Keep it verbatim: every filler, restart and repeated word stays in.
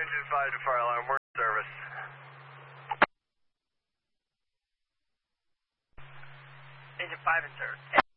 Engine five to fire alarm, we're in service. Engine five in service.